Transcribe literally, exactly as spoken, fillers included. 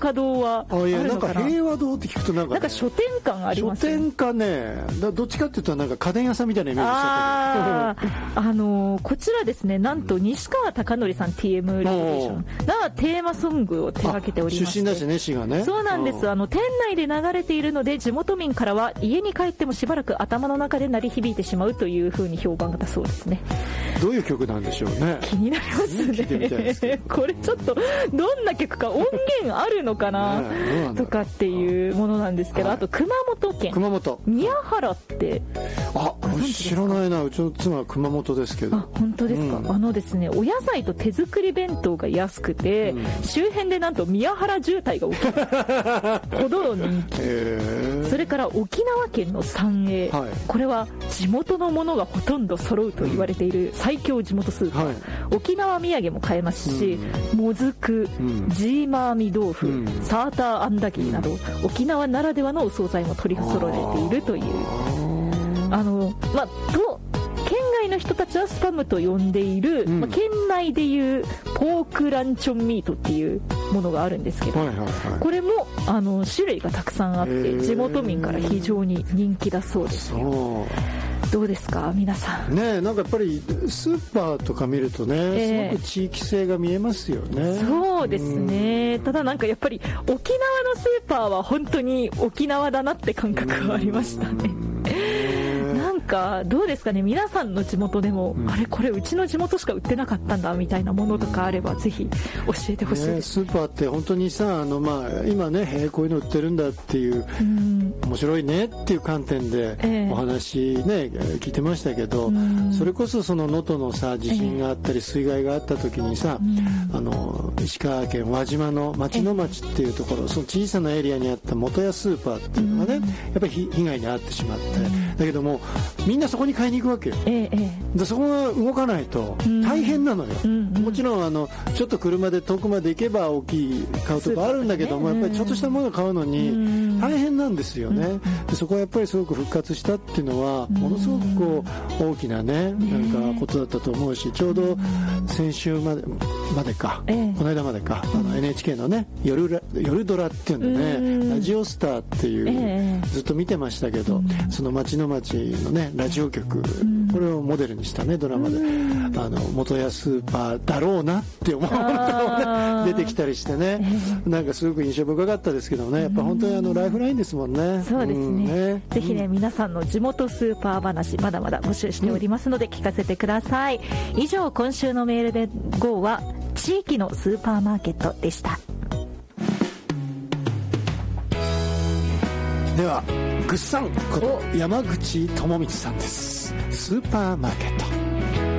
華堂はあるのかな。あ、いや、なんか平和堂って聞くとなんか、ね、 なんか書店感ありますね。 書店かね、だどっちかっていうとなんか家電屋さんみたいなイメージしちゃったけど。 ああのー、こちらですね、なんと西川貴教さん ティーエム レボリューションがテーマソングを手掛けておりまして、 出身だしね、市がね。 そうなんです。あの店内で流れているので、地元民からは家に帰ってもしばらく頭の中で鳴り響いてしまうという風に評判だそうですね。 どういう曲なんでしょうね。 気になりますね。これちょっとどんな曲か音源あるのかな、ね、とかっていうものなんですけど、はい、あと熊本県熊本宮原って、 あ、知らないな。うちの妻は熊本ですけど。 あ、本当ですか。うん、あのですね、お野菜と手作り弁当が安くて、うん、周辺でなんと宮原渋滞が起きるほどの人気。それから沖縄県の三栄、はい、これは地元のものがほとんど揃うと言われている最強地元スーパー、はい、沖縄土産も買えますし、うん、もずく、うん、ジーマーミ豆腐、うん、サーターアンダギーなど、うん、沖縄ならではのお惣菜も取り揃えているという、あの、まあ、と県外の人たちはスパムと呼んでいる、うん、まあ、県内でいうポークランチョンミートっていうものがあるんですけど、はいはいはい、これもあの種類がたくさんあって地元民から非常に人気だそうですよ。そうどうですか皆さん。 ね、なんかやっぱりスーパーとか見るとね、えー、すごく地域性が見えますよね。 そうですね。ただなんかやっぱり沖縄のスーパーは本当に沖縄だなって感覚はありましたね。なんかどうですかね、皆さんの地元でも、うん、あれこれうちの地元しか売ってなかったんだみたいなものとかあればぜひ教えてほしいです、 ね、スーパーって本当にさ、あの、まあ、今ね、へえこういうの売ってるんだっていう、うん、面白いねっていう観点でお話ね、えー、聞いてましたけど、うん、それこそその能登のさ地震があったり水害があった時にさ、えー、あの石川県輪島の町の町っていうところ、えー、その小さなエリアにあった元屋スーパーっていうのがね、うん、やっぱり被害に遭ってしまって、うん、だけどもみんなそこに買いに行くわけよ、ええ、でそこが動かないと大変なのよ、うん、もちろんあのちょっと車で遠くまで行けば大きい買うとこあるんだけども、ね、やっぱりちょっとしたものを買うのに大変なんですよね、うん、でそこはやっぱりすごく復活したっていうのはものすごくこう大きなねなんかことだったと思うし、ちょうど先週までまでか、ええ、この間までか、あの エヌエイチケー のね夜夜ドラっていうんでね、ラジオスターっていう、ええ、ずっと見てましたけど、その町の町のねラジオ局、これをモデルにしたねドラマで、あの元屋スーパーだろうなって思うものが、ね、出てきたりしてね、なんかすごく印象深かったですけどね、やっぱ本当にあのライフラインですもんね。 そうですね、うんね、ぜひね、うん、皆さんの地元スーパー話まだまだ募集しておりますので聞かせてください、うん、以上今週のメールで ゴー は地域のスーパーマーケットでした。 ではぐっさんこと山口智光さんです。スーパーマーケット。